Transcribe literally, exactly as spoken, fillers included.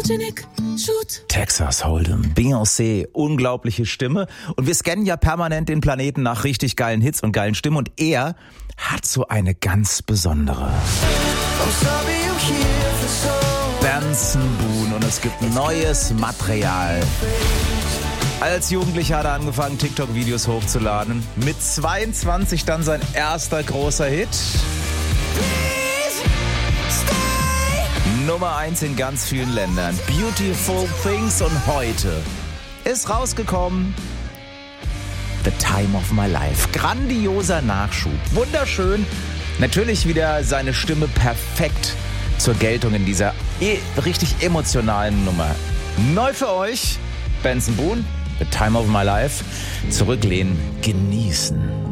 Photogenic, shoot. Texas Hold'em, Beyoncé, unglaubliche Stimme. Und wir scannen ja permanent den Planeten nach richtig geilen Hits und geilen Stimmen. Und er hat so eine ganz besondere. Benson Boone. Und es gibt neues Material. Als Jugendlicher hat er angefangen, TikTok-Videos hochzuladen. Mit zweiundzwanzig dann sein erster großer Hit. Nummer eins in ganz vielen Ländern. Beautiful Things. Und heute ist rausgekommen The Time of My Life. Grandioser Nachschub. Wunderschön. Natürlich wieder seine Stimme perfekt zur Geltung in dieser e- richtig emotionalen Nummer. Neu für euch, Benson Boone, The Time of My Life. Zurücklehnen, genießen.